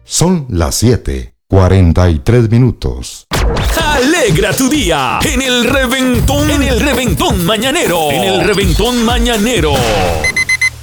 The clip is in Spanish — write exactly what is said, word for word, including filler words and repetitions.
Son las siete, cuarenta y tres minutos. Alegra tu día en el reventón, en el reventón mañanero, en el reventón mañanero.